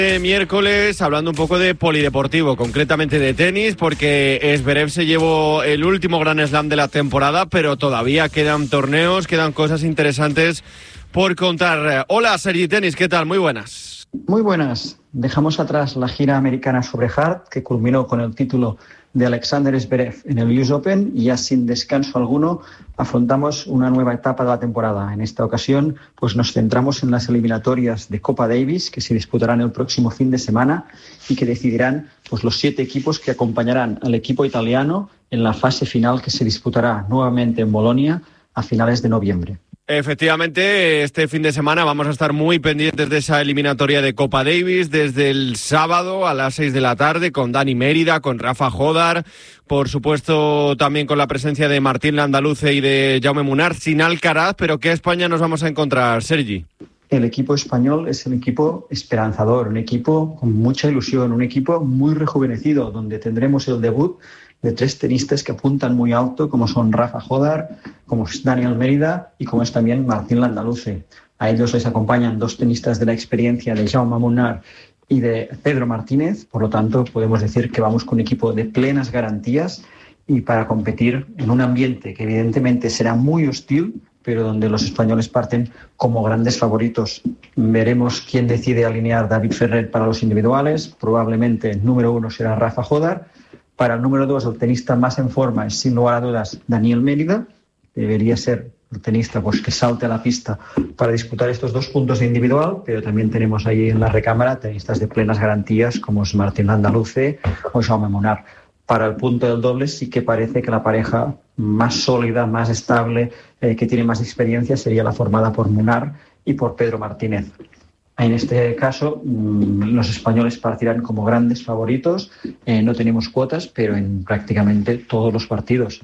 Miércoles, hablando un poco de polideportivo, concretamente de tenis, porque Zverev se llevó el último Grand Slam de la temporada, pero todavía quedan torneos, quedan cosas interesantes por contar. Hola, Sergi Tenis, ¿qué tal? Muy buenas. Muy buenas. Dejamos atrás la gira americana sobre hard, que culminó con el título de Alexander Zverev en el US Open, y ya sin descanso alguno afrontamos una nueva etapa de la temporada. En esta ocasión pues nos centramos en las eliminatorias de Copa Davis, que se disputarán el próximo fin de semana y que decidirán pues los 7 equipos que acompañarán al equipo italiano en la fase final, que se disputará nuevamente en Bolonia a finales de noviembre. Efectivamente, este fin de semana vamos a estar muy pendientes de esa eliminatoria de Copa Davis desde el sábado a las 6 de la tarde con Dani Mérida, con Rafa Jódar, por supuesto también con la presencia de Martín Landaluce y de Jaume Munar, sin Alcaraz. Pero ¿qué España nos vamos a encontrar, Sergi? El equipo español es un equipo esperanzador, un equipo con mucha ilusión, un equipo muy rejuvenecido, donde tendremos el debut de 3 tenistas que apuntan muy alto, como son Rafa Jódar, como es Daniel Mérida y como es también Martín Landaluce. A ellos les acompañan 2 tenistas de la experiencia de Jaume Munar y de Pedro Martínez. Por lo tanto, podemos decir que vamos con un equipo de plenas garantías y para competir en un ambiente que evidentemente será muy hostil, pero donde los españoles parten como grandes favoritos. Veremos quién decide alinear David Ferrer para los individuales. Probablemente el número 1 será Rafa Jódar. Para el número 2, el tenista más en forma es, sin lugar a dudas, Daniel Mérida. Debería ser el tenista pues, que salte a la pista para disputar estos 2 puntos de individual, pero también tenemos ahí en la recámara tenistas de plenas garantías como es Martín Landaluce o Jaume Munar. Para el punto del doble sí que parece que la pareja más sólida, más estable, que tiene más experiencia sería la formada por Munar y por Pedro Martínez. En este caso, los españoles partirán como grandes favoritos. No tenemos cuotas, pero en prácticamente todos los partidos.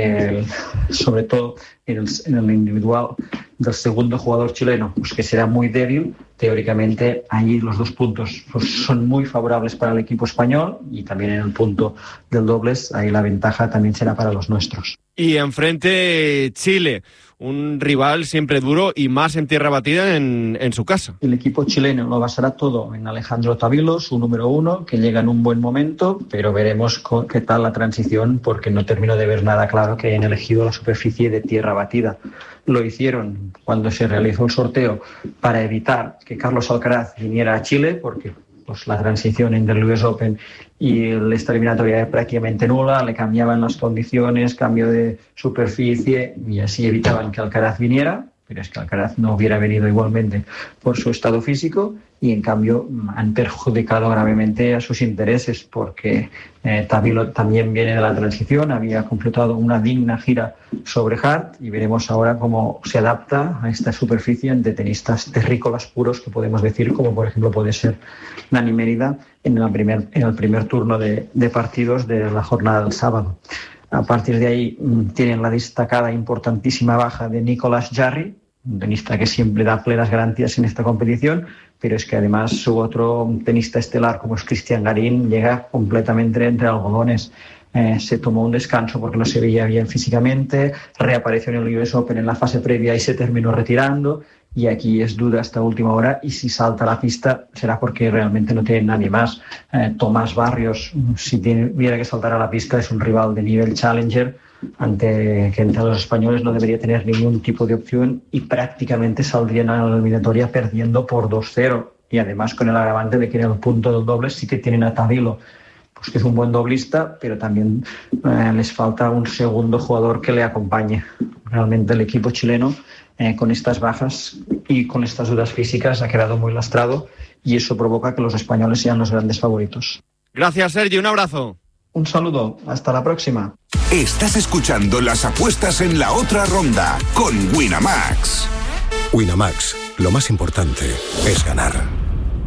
Sobre todo en el individual del segundo jugador chileno, pues que será muy débil. Teóricamente, ahí los 2 puntos pues, son muy favorables para el equipo español, y también en el punto del dobles, ahí la ventaja también será para los nuestros. Y enfrente Chile, un rival siempre duro y más en tierra batida en su casa. El equipo chileno lo basará todo en Alejandro Tavilo, su número 1, que llega en un buen momento, pero veremos qué tal la transición, porque no termino de ver nada claro que hayan elegido la superficie de tierra batida. Lo hicieron cuando se realizó el sorteo para evitar que Carlos Alcaraz viniera a Chile, porque pues, la transición entre el US Open y esta eliminatoria era prácticamente nula, le cambiaban las condiciones, cambio de superficie, y así evitaban que Alcaraz viniera, pero es que Alcaraz no hubiera venido igualmente por su estado físico, y en cambio han perjudicado gravemente a sus intereses, porque Tavilo también viene de la transición, había completado una digna gira sobre hard, y veremos ahora cómo se adapta a esta superficie de tenistas terrícolas puros, que podemos decir, como por ejemplo puede ser Dani Mérida en el primer turno de partidos de la jornada del sábado. A partir de ahí tienen la destacada importantísima baja de Nicolás Jarry, un tenista que siempre da plenas garantías en esta competición, pero es que además su otro tenista estelar, como es Cristian Garín, llega completamente entre algodones. Se tomó un descanso porque no se veía bien físicamente, reapareció en el US Open en la fase previa y se terminó retirando, y aquí es duda hasta última hora, y si salta a la pista será porque realmente no tiene nadie más. Tomás Barrios, si tuviera que saltar a la pista, es un rival de nivel challenger, que entre los españoles no debería tener ningún tipo de opción, y prácticamente saldrían a la eliminatoria perdiendo por 2-0, y además con el agravante de que en el punto del doble sí que tienen a Tavilo, pues que es un buen doblista, pero también les falta un segundo jugador que le acompañe. Realmente el equipo chileno, con estas bajas y con estas dudas físicas, ha quedado muy lastrado, y eso provoca que los españoles sean los grandes favoritos. Gracias, Sergi, un abrazo. Un saludo, hasta la próxima. Estás escuchando las apuestas en la otra ronda con Winamax. Winamax, lo más importante es ganar.